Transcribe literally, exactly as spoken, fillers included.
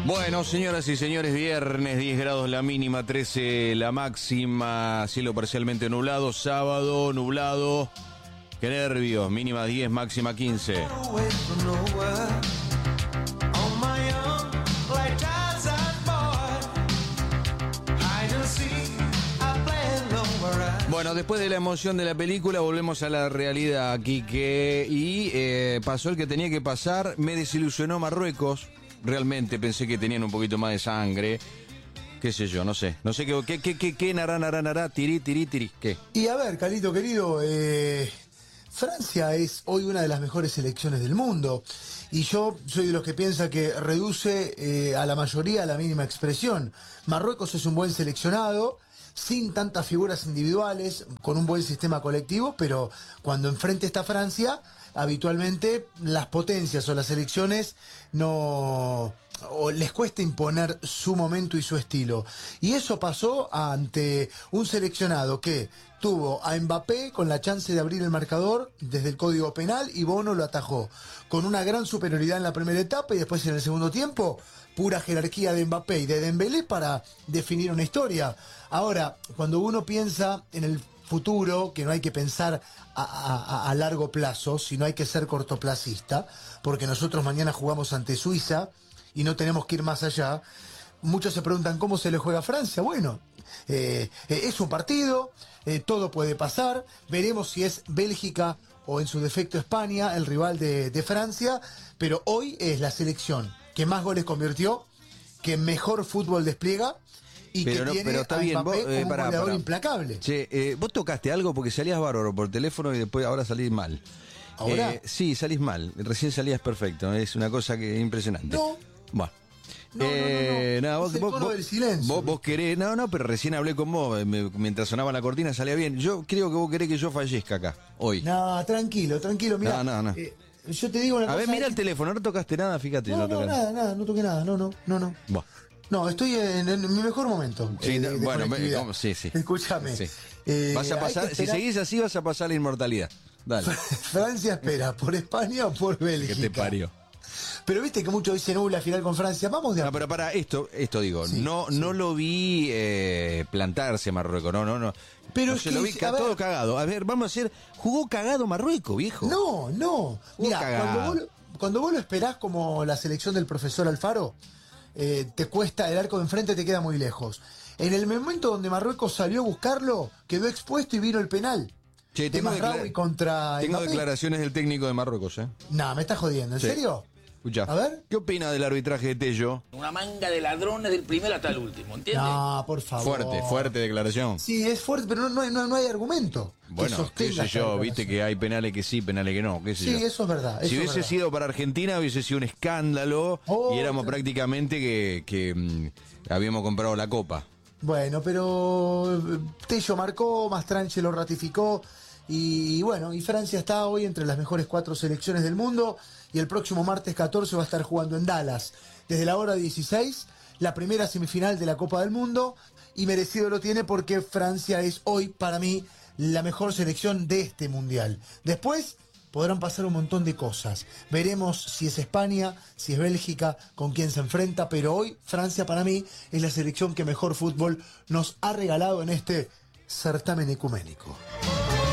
Bueno, señoras y señores, viernes, diez grados la mínima, trece la máxima, cielo parcialmente nublado, sábado nublado, qué nervios, mínima diez, máxima quince. Bueno, después de la emoción de la película volvemos a la realidad, Quique, y eh, pasó el que tenía que pasar, me desilusionó Marruecos. Realmente pensé que tenían un poquito más de sangre. Qué sé yo, no sé. No sé qué, qué, qué, qué, qué, nará, nará, nará, tirí, tirí, tirí, ¿qué? Y a ver, Calito querido, eh, Francia es hoy una de las mejores selecciones del mundo. Y yo soy de los que piensa que reduce eh, a la mayoría a la mínima expresión. Marruecos es un buen seleccionado, sin tantas figuras individuales, con un buen sistema colectivo, pero cuando enfrente está Francia, habitualmente las potencias o las selecciones no o les cuesta imponer su momento y su estilo. Y eso pasó ante un seleccionado que tuvo a Mbappé con la chance de abrir el marcador desde el código penal y Bono lo atajó, con una gran superioridad en la primera etapa y después en el segundo tiempo, pura jerarquía de Mbappé y de Dembélé para definir una historia. Ahora, cuando uno piensa en el futuro, que no hay que pensar a, a, a largo plazo, sino hay que ser cortoplacista, porque nosotros mañana jugamos ante Suiza y no tenemos que ir más allá. Muchos se preguntan cómo se le juega a Francia. Bueno, eh, eh, es un partido, eh, todo puede pasar, veremos si es Bélgica o en su defecto España, el rival de, de Francia, pero hoy es la selección que más goles convirtió, que mejor fútbol despliega, y pero que no, tiene pero está a bien, Mbappé vos, eh, como pará, un goleador pará. implacable. Che, eh, vos tocaste algo porque salías bárbaro por teléfono y después ahora salís mal. ¿Ahora? Eh, sí, salís mal. Recién salías perfecto. Es una cosa que impresionante. No. Bueno. No, eh, no, no, no. Nada, vos, Es el vos, tono vos, del silencio. vos, vos querés, no, no, pero recién hablé con vos, eh, me- mientras sonaba la cortina salía bien. Yo creo que vos querés que yo fallezca acá, hoy. No, tranquilo, tranquilo, mira. No, no, no. Eh, yo te digo una A cosa. ver, mira el teléfono, no tocaste nada, fíjate. No, no, tocaste. nada, nada, no toqué nada, no, no, no, no. Buah. No, estoy en, en mi mejor momento. Sí, eh, no, de- de bueno, conectividad. me- sí, sí. Escúchame. Sí. eh, Vas a hay pasar, que si esperar- seguís así vas a pasar la inmortalidad. Dale. Francia espera, ¿por España o por Bélgica? Que te parió. Pero viste que muchos dicen, uy, la final con Francia, vamos de a No, pero para esto, esto digo, Sí, no, sí. no lo vi eh, plantarse Marruecos, no, no, no. Pero No es sé, que, lo vi a ca- ver- todo cagado. A ver, vamos a hacer, jugó cagado Marruecos, viejo. No, no. Mira, cagado. cuando vos, lo- cuando vos lo esperás como la selección del profesor Alfaro, eh, te cuesta, el arco de enfrente te queda muy lejos. En el momento donde Marruecos salió a buscarlo, quedó expuesto y vino el penal. Che, de tengo, Mazraoui declara- contra tengo Mbappé. declaraciones del técnico de Marruecos, ¿eh? Nah, me estás jodiendo, ¿en Sí. serio? Escuchá. A ver. ¿Qué opina del arbitraje de Tello? Una manga de ladrones del primero hasta el último, ¿entiendes? No, por favor. Fuerte, fuerte declaración. Sí, es fuerte, pero no, no, hay- no, no hay argumento. que Bueno, qué sostenga sé esta yo, declaración. viste que hay penales que sí, penales que no, qué sé Sí, yo. eso es verdad. Si eso es hubiese verdad. sido para Argentina, hubiese sido un escándalo Oh, y éramos claro. prácticamente que, que mm, habíamos comprado la copa. Bueno, pero eh, Tello marcó, Mastranche lo ratificó y bueno, y Francia está hoy entre las mejores cuatro selecciones del mundo y el próximo martes catorce va a estar jugando en Dallas desde la hora dieciséis, la primera semifinal de la Copa del Mundo, y merecido lo tiene porque Francia es hoy para mí la mejor selección de este mundial. Después podrán pasar un montón de cosas. Veremos si es España, si es Bélgica, con quién se enfrenta, pero hoy Francia para mí es la selección que mejor fútbol nos ha regalado en este certamen ecuménico.